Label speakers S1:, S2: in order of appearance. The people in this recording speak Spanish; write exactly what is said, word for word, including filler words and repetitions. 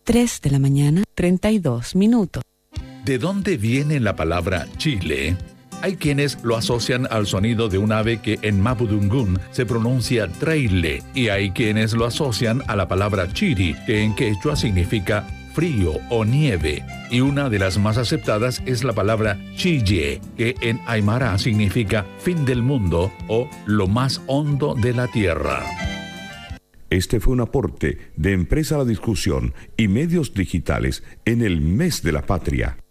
S1: tres de la mañana, treinta y dos minutos.
S2: ¿De dónde viene la palabra Chile? Hay quienes lo asocian al sonido de un ave que en mapudungún se pronuncia treile, y hay quienes lo asocian a la palabra chiri, que en quechua significa frío o nieve, y una de las más aceptadas es la palabra chille, que en aymara significa fin del mundo o lo más hondo de la tierra.
S3: Este fue un aporte de Empresa La Discusión y Medios Digitales en el Mes de la Patria.